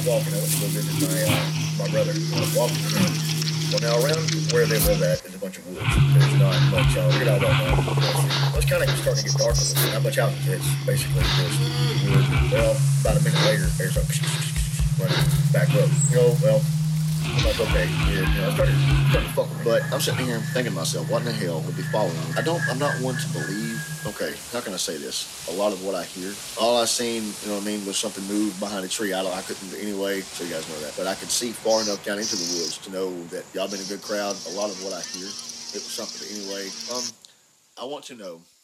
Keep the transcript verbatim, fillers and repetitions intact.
walking. I went to go visit my uh, my brother. I was walking with him. Well, now around where they live at is a bunch of woods. There's not much. Uh, figured out about that. Well, it's kind of starting to get dark a little bit. Not much out. It's basically just wood. Well, about a minute later, there's a running back up. You know, well, I'm like, okay, yeah, you know, I started, started to fuck with it. But I'm sitting here thinking to myself, what in the hell would be following me? I don't, I'm not one to believe, okay, how can I say this? A lot of what I hear, all I seen, you know what I mean, was something move behind a tree. I don't, I couldn't anyway, so you guys know that. But I could see far enough down into the woods to know that y'all been a good crowd. A lot of what I hear, it was something. But anyway, um, I want to know